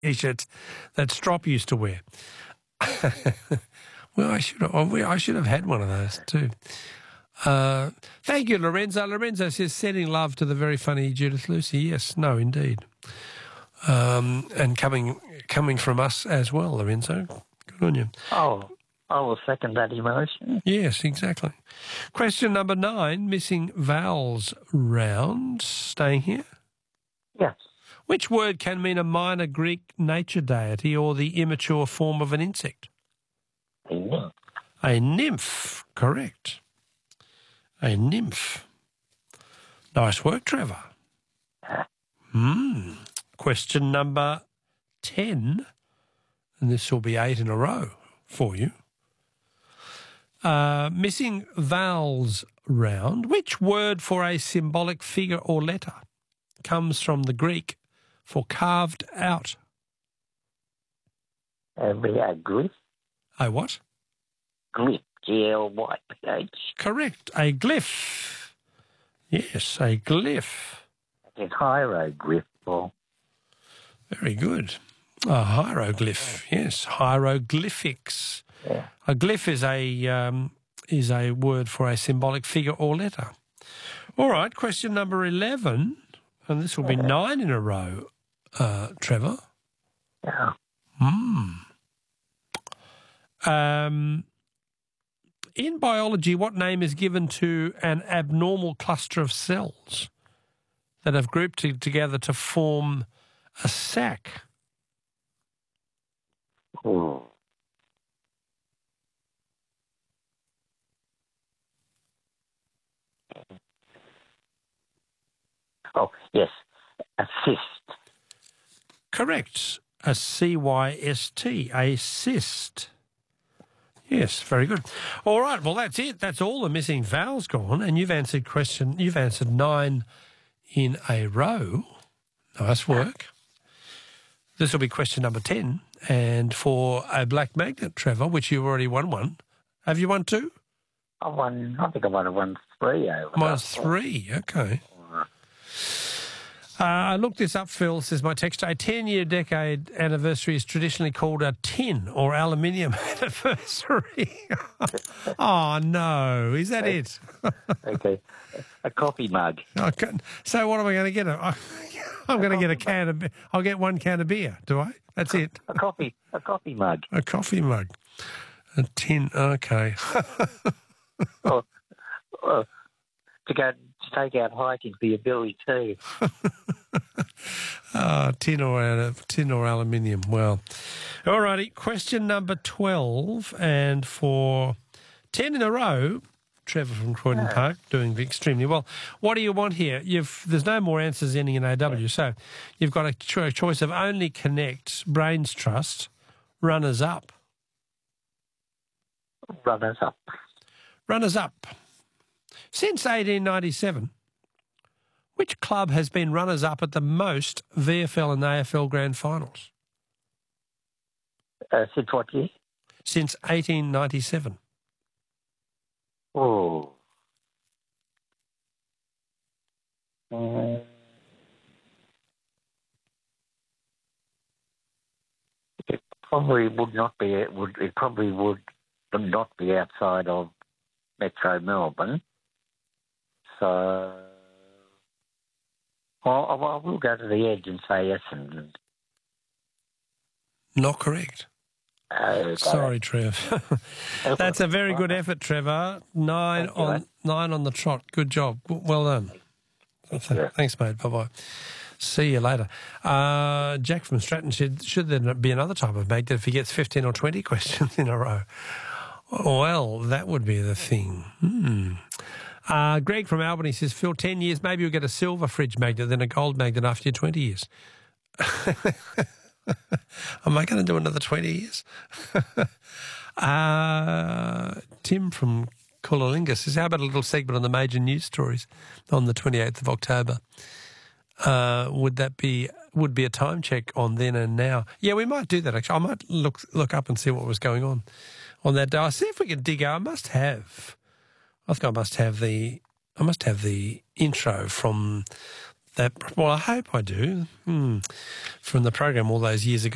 T-shirts that Strop used to wear. Well, I should have had one of those too. Thank you, Lorenzo. Lorenzo says, sending love to the very funny Judith Lucy. Yes, no, indeed. And coming from us as well, Lorenzo. Good on you. Oh, I will second that emotion. Yes, exactly. Question number 9, missing vowels round. Staying here? Yes. Which word can mean a minor Greek nature deity or the immature form of an insect? A nymph. A nymph, correct. A nymph. Nice work, Trevor. Question number 10, and this will be 8 in a row for you. Missing vowels round. Which word for a symbolic figure or letter comes from the Greek for carved out? A glyph. A what? Glyph. Glyph. Correct. A glyph. Yes, a glyph. It's hieroglyph. Or... Very good. A hieroglyph. Yes, hieroglyphics. Yeah. A glyph is a word for a symbolic figure or letter. All right, question number 11, and this will be 9 in a row, Trevor. Yeah. In biology, what name is given to an abnormal cluster of cells that have grouped together to form a sac? Oh. Oh, yes. A cyst. Correct. A C-Y-S-T, a cyst. Yes, very good. All right, well, that's it. That's all the missing vowels gone, and you've answered 9 in a row. Nice work. This will be question number 10, and for a black magnet, Trevor, which you've already won one. Have you won 2? I think I might have won 3 over. Mine's 3, okay. I looked this up, Phil, says my text. A 10-year decade anniversary is traditionally called a tin or aluminium anniversary. Oh, no. Is that it? Okay. A coffee mug. Okay. So what am I going to get? I'm going to get a can of... I'll get 1 can of beer, do I? That's it. A coffee mug. A coffee mug. A tin, okay. To take out hiking for your Billy too. Tin or aluminium. Well, all righty. Question number 12, and for 10 in a row, Trevor from Croydon Park doing extremely well. What do you want here? There's no more answers ending in AW, so you've got a choice of only connect, Brains Trust, runners up. Runners up. Runners up. Since 1897, which club has been runners-up at the most VFL and AFL grand finals? Since what year? Since 1897. Oh. It probably would not be. It probably would not be outside of Metro Melbourne. So, I will go to the edge and say Essendon. Not correct. Sorry, Trev. That's a very good effort, Trevor. 9 on the trot. Good job. Well done. Thanks, mate. Bye-bye. See you later. Jack from Stratton said, should there be another type of magnet if he gets 15 or 20 questions in a row? Well, that would be the thing. Greg from Albany says, Phil, 10 years, maybe you'll get a silver fridge magnet, then a gold magnet after your 20 years. Am I going to do another 20 years? Tim from Coolalinga says, how about a little segment on the major news stories on the 28th of October? Would be a time check on then and now? Yeah, we might do that, actually. I might look up and see what was going on that day. I'll see if we can dig out. I must have the intro from that. Well, I hope I do. From the program all those years ago.